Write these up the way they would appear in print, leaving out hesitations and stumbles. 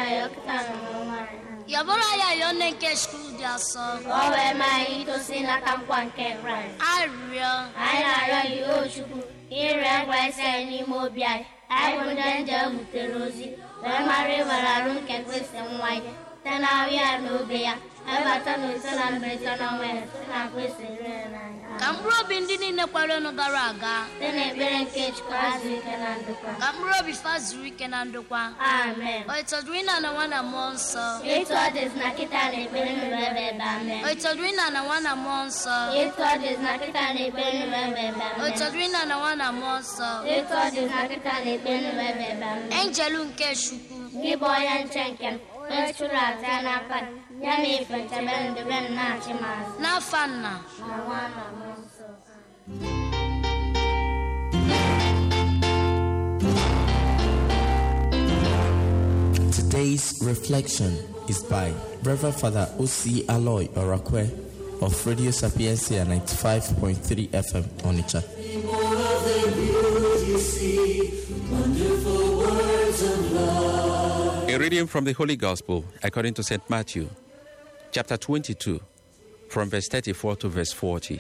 Yabora yon nke school dia so. Owe mai to sina kampwan ke right. Ario. Aina yo chuku. Ire gwa se ni mo bia. Ai wondenja muterozi. We mare wararun ke kwese mwai. Tana wi anobia. Eba tanu sana mbetana we. Na kwese rena. Kambro bindini ne kwalo no garaga. Tene beren ke chkazi kenandukwa. Kambro bifazuri kenandukwa. Amen. Oitodwina na wana monso. Eto ades na kita ne beren bebe amen. Oitodwina na wana monso. Eto ades na kita ne beren bebe amen. Oitodwina na wana monso. Eto ades na kita ne beren bebe amen. Angelu nke shuku. Giboyan chenken. Echura tana pan. Yami fete ben de ben na chimas. Na fanna. Na wana monso. Today's reflection is by Reverend Father O.C. Aloy Orakwe of Radio Sapiencia 95.3 FM Onitsha. A reading from the Holy Gospel according to St. Matthew, chapter 22, from verse 34 to verse 40.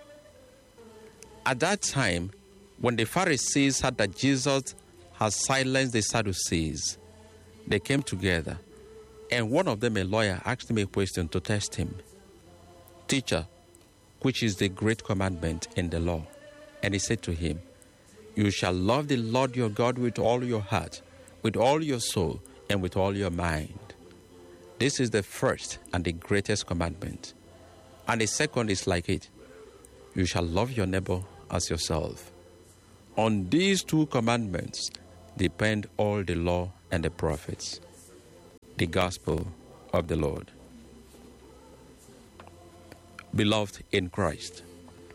At that time, when the Pharisees heard that Jesus had silenced the Sadducees, they came together, and one of them, a lawyer, asked him a question to test him. "Teacher, which is the great commandment in the law?" And he said to him, "You shall love the Lord your God with all your heart, with all your soul, and with all your mind. This is the first and the greatest commandment. And the second is like it. You shall love your neighbor as yourself. On these two commandments depend all the law and the prophets." The Gospel of the Lord. Beloved in Christ,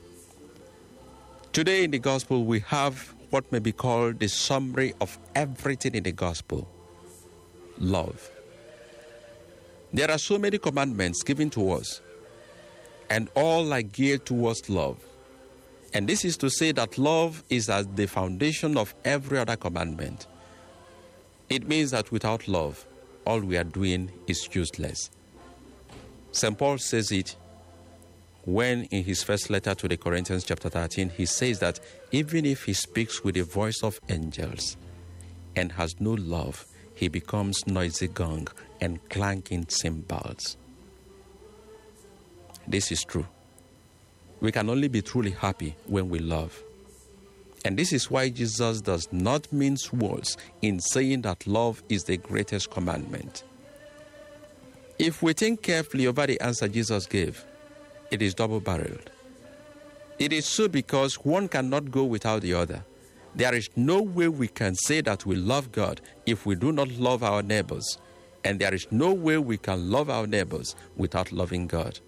today in the Gospel we have what may be called the summary of everything in the Gospel: love. There are so many commandments given to us, and all are geared towards love. And this is to say that love is at the foundation of every other commandment. It means that without love, all we are doing is useless. St. Paul says it when in his first letter to the Corinthians chapter 13, he says that even if he speaks with the voice of angels and has no love, he becomes noisy gong and clanking cymbals. This is true. We can only be truly happy when we love. And this is why Jesus does not mince words in saying that love is the greatest commandment. If we think carefully over the answer Jesus gave, it is double-barreled. It is so because one cannot go without the other. There is no way we can say that we love God if we do not love our neighbors. And there is no way we can love our neighbors without loving God.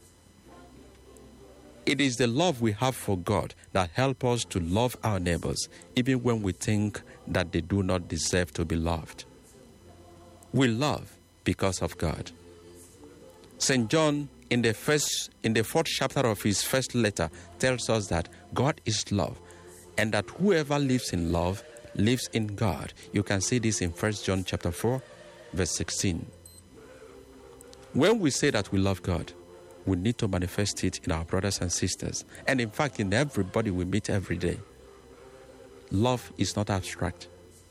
It is the love we have for God that helps us to love our neighbors, even when we think that they do not deserve to be loved. We love because of God. St. John, in the 4th chapter of his first letter, tells us that God is love, and that whoever lives in love lives in God. You can see this in 1 John chapter 4, verse 16. When we say that we love God, we need to manifest it in our brothers and sisters, and in fact in everybody we meet every day. Love is not abstract.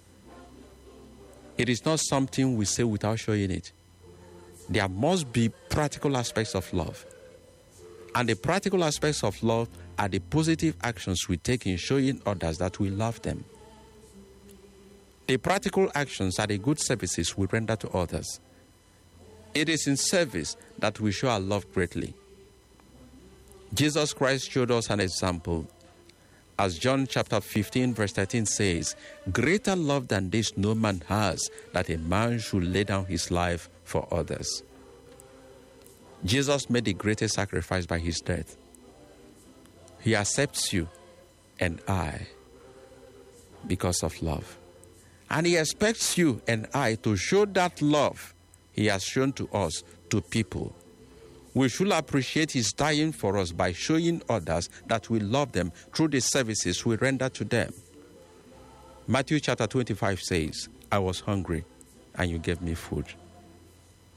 It is not something we say without showing it. There must be practical aspects of love. And the practical aspects of love are the positive actions we take in showing others that we love them. The practical actions are the good services we render to others. It is in service that we show our love greatly. Jesus Christ showed us an example. As John chapter 15 verse 13 says, "Greater love than this no man has, that a man should lay down his life for others." Jesus made the greatest sacrifice by his death. He accepts you and I because of love. And he expects you and I to show that love he has shown to us to people. We should appreciate his dying for us by showing others that we love them through the services we render to them. Matthew chapter 25 says, "I was hungry and you gave me food.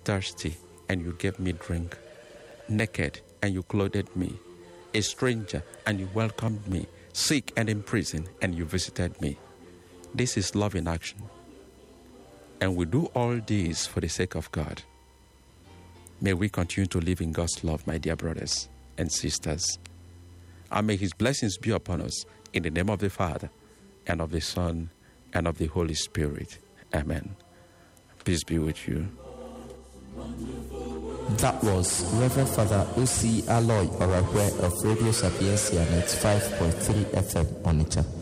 thirsty, and you gave me drink, naked, and you clothed me, a stranger, and you welcomed me, sick and in prison, and you visited me. This is love in action. And we do all this for the sake of God. May we continue to live in God's love, my dear brothers and sisters. And may His blessings be upon us in the name of the Father, and of the Son, and of the Holy Spirit. Amen. Peace be with you. That was Reverend Father O.C. Aloy Orakwe of Radio Sapiencia 95.3 FM Onitsha.